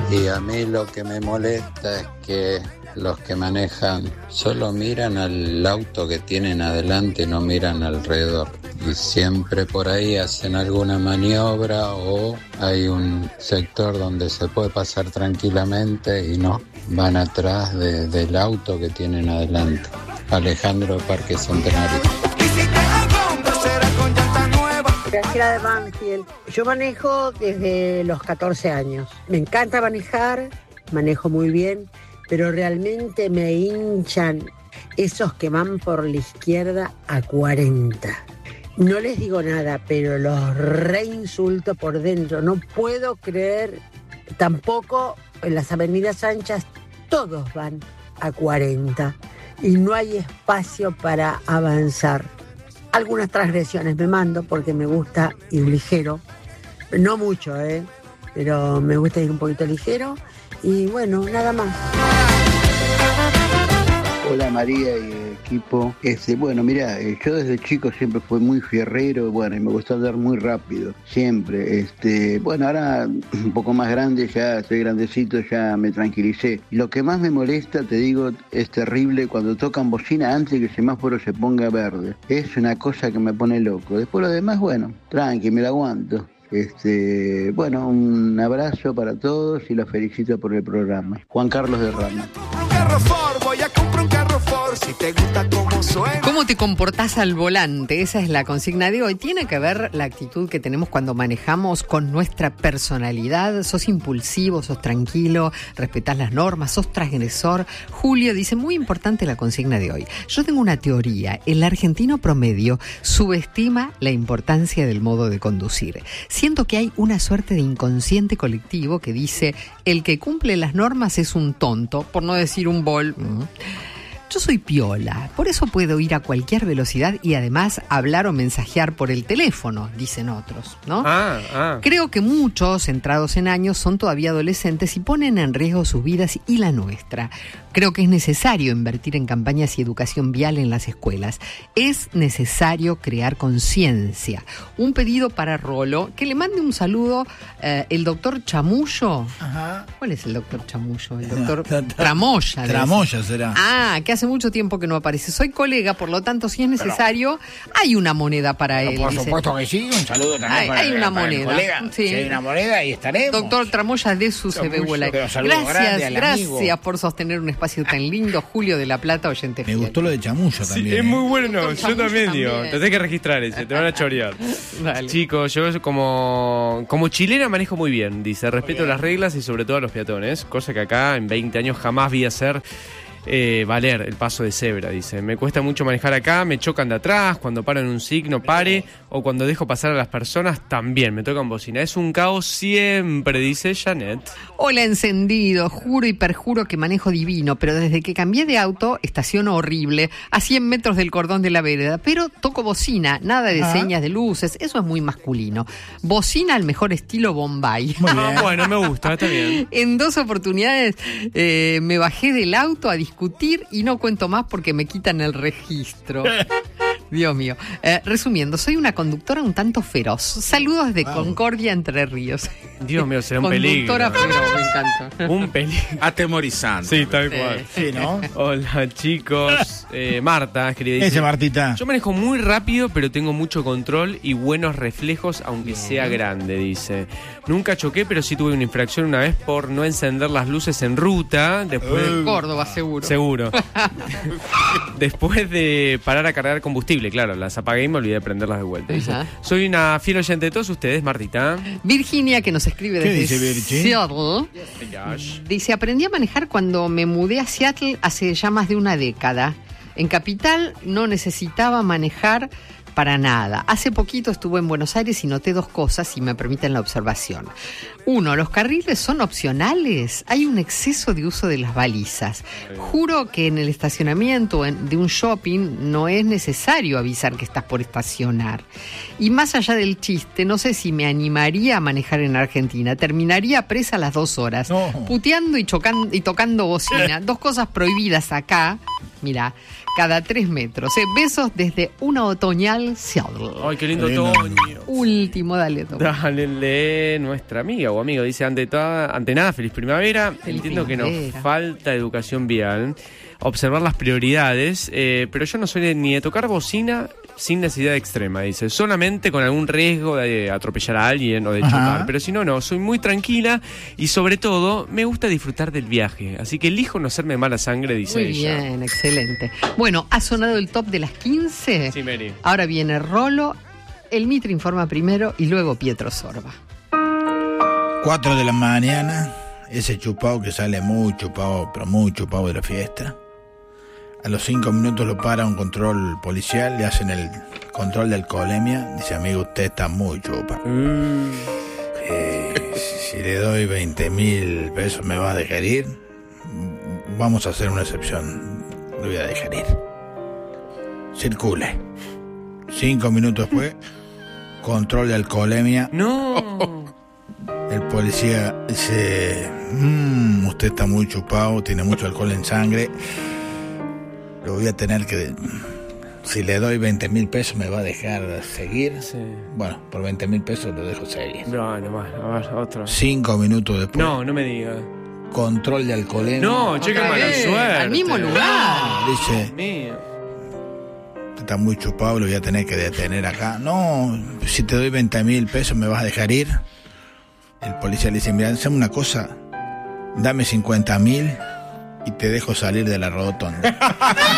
Y a mí lo que me molesta es que los que manejan solo miran al auto que tienen adelante, no miran alrededor. Y siempre por ahí hacen alguna maniobra o hay un sector donde se puede pasar tranquilamente y no, van atrás del auto que tienen adelante. Alejandro, Parque Centenario. Graciela de Banfield. Yo manejo desde los 14 años. Me encanta manejar, manejo muy bien, pero realmente me hinchan esos que van por la izquierda a 40. No les digo nada, pero los reinsulto por dentro. No puedo creer, tampoco en las avenidas anchas todos van a 40 y no hay espacio para avanzar. Algunas transgresiones me mando porque me gusta ir ligero, no mucho, pero me gusta ir un poquito ligero y bueno, nada más. Hola María y equipo. Bueno, mira, yo desde chico siempre fui muy fierrero, bueno, y me gustó andar muy rápido, siempre. Bueno, ahora un poco más grande, ya soy grandecito, ya me tranquilicé. Lo que más me molesta, te digo, es terrible cuando tocan bocina antes de que el semáforo se ponga verde. Es una cosa que me pone loco. Después lo demás, bueno, tranqui, me lo aguanto. Bueno, un abrazo para todos y los felicito por el programa. Juan Carlos de Rama. ¿Cómo te comportás al volante? Esa es la consigna de hoy. Tiene que ver la actitud que tenemos cuando manejamos con nuestra personalidad. ¿Sos impulsivo, sos tranquilo, respetás las normas, sos transgresor? Julio dice, muy importante la consigna de hoy. Yo tengo una teoría. El argentino promedio subestima la importancia del modo de conducir. Siento que hay una suerte de inconsciente colectivo que dice, el que cumple las normas es un tonto, por no decir un bol. Yo soy piola, por eso puedo ir a cualquier velocidad y además hablar o mensajear por el teléfono, dicen otros, ¿no? Creo que muchos, entrados en años, son todavía adolescentes y ponen en riesgo sus vidas y la nuestra. Creo que es necesario invertir en campañas y educación vial en las escuelas. Es necesario crear conciencia. Un pedido para Rolo, que le mande un saludo el doctor Chamullo. Ajá. ¿Cuál es el doctor Chamullo? El doctor Tramoya. Tramoya será. Que hace mucho tiempo que no aparece. Soy colega, por lo tanto, si es necesario, hay una moneda para él. Por supuesto que sí, un saludo también hay una para moneda. el colega. Sí. Si hay una moneda, ahí estaremos. Doctor Tramoya de su CBU. Gracias por sostener un espacio tan lindo. Julio de la Plata, oyente fiel. Me gustó lo de Chamullo también. Sí, es muy bueno, Doctor yo también digo. también. Te tenés que registrar ese, te van a chorear. Dale. Chicos, yo como chilena manejo muy bien, dice, respeto las reglas y sobre todo a los peatones, cosa que acá en 20 años jamás vi hacer valer el paso de cebra, dice. Me cuesta mucho manejar acá, me chocan de atrás, cuando paro en un signo pare, o cuando dejo pasar a las personas también me tocan bocina. Es un caos siempre, dice Janet. Hola, encendido, juro y perjuro que manejo divino, pero desde que cambié de auto estaciono horrible, a 100 metros del cordón de la vereda, pero toco bocina, nada de señas de luces, eso es muy masculino. Bocina al mejor estilo Bombay. Muy bien. Bueno, me gusta, está bien. En 2 oportunidades me bajé del auto a discutir y no cuento más porque me quitan el registro. Dios mío. Resumiendo, soy una conductora un tanto feroz. Saludos de Concordia, Entre Ríos. Dios mío, será un peligro. Conductora feroz, me encanta. Un peligro. Atemorizante. Sí, tal cual. Sí, ¿no? Hola, chicos. Marta escribe. Dice, Ese Martita. yo manejo muy rápido, pero tengo mucho control y buenos reflejos, aunque sea grande, dice. Nunca choqué, pero sí tuve una infracción una vez por no encender las luces en ruta. Después de... Córdoba, seguro. Seguro. Después de parar a cargar combustible, claro, las apagué y me olvidé de prenderlas de vuelta. Dice, soy una fiel oyente de todos ustedes, Martita. Virginia, que nos escribe ¿Qué desde dice, Virgi? Seattle, dice, aprendí a manejar cuando me mudé a Seattle hace ya más de una década. En Capital no necesitaba manejar para nada. Hace poquito estuve en Buenos Aires y noté 2 cosas, si me permiten la observación. 1, los carriles son opcionales. Hay un exceso de uso de las balizas. Juro que en el estacionamiento de un shopping no es necesario avisar que estás por estacionar. Y más allá del chiste, no sé si me animaría a manejar en Argentina. Terminaría presa a las 2 horas. No. Puteando y tocando bocina. 2 cosas prohibidas acá. Mirá, cada 3 metros. Besos desde una otoñal Seattle. Ay, qué lindo otoño. Último, dale, Tom. Dale, lee nuestra amiga o amigo. Dice, ante nada, feliz primavera. Feliz Entiendo primavera. que nos falta educación vial, observar las prioridades, pero yo no soy ni de tocar bocina sin necesidad extrema, dice, solamente con algún riesgo de atropellar a alguien o de chocar, pero si no, no, soy muy tranquila y sobre todo me gusta disfrutar del viaje, así que elijo no hacerme mala sangre, dice Muy ella. bien, excelente. Bueno, ha sonado el top de las 15. Sí, Mary. Ahora viene Rolo, el Mitre informa primero y luego Pietro Sorba. 4 de la mañana, ese chupado que sale muy chupado, pero muy chupado de la fiesta. A los 5 minutos lo para un control policial, le hacen el control de alcoholemia. Dice, amigo, usted está muy chupa. Si le doy 20.000 pesos, ¿me va a dejar ir? Vamos a hacer una excepción. Lo voy a dejar ir. Circule. 5 minutos después, control de alcoholemia. No. El policía dice, usted está muy chupado, tiene mucho alcohol en sangre. Lo voy a tener que... Si le doy 20.000 pesos, ¿me va a dejar seguir? Sí. Bueno, por 20.000 pesos lo dejo seguir. No, nomás, a ver, otro. 5 minutos después, No, no me diga. control de alcoholemia. No, che, qué Otra mala vez, suerte. al mismo lugar. Dice, Mío. está muy chupado, lo voy a tener que detener acá. No, si te doy 20.000 pesos, ¿me vas a dejar ir? El policía le dice, mira, haceme una cosa, dame 50.000 y te dejo salir de la rotonda.